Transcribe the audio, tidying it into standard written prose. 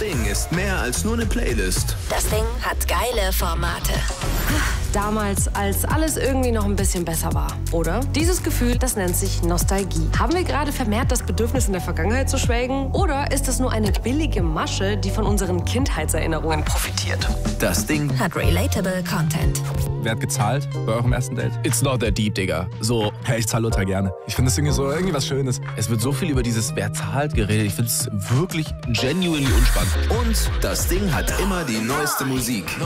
Ding ist mehr als nur eine Playlist. Das Ding hat geile Formate. Damals, als alles irgendwie noch ein bisschen besser war, oder? Dieses Gefühl, das nennt sich Nostalgie. Haben wir gerade vermehrt das Bedürfnis, in der Vergangenheit zu schwelgen? Oder ist das nur eine billige Masche, die von unseren Kindheitserinnerungen profitiert? Das Ding Hat relatable Content. Wer hat gezahlt bei eurem ersten Date? It's not that deep, Digga. So, Hey, ich zahle ultra gerne. Ich finde das irgendwie was Schönes. es wird so viel über dieses Wer zahlt geredet. Ich finde es wirklich genuinely unspannend. und das Ding hat immer die neueste Musik.